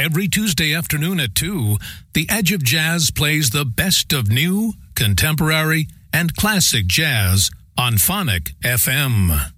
Every Tuesday afternoon at 2, The Edge of Jazz plays the best of new, contemporary, and classic jazz on Phonic FM.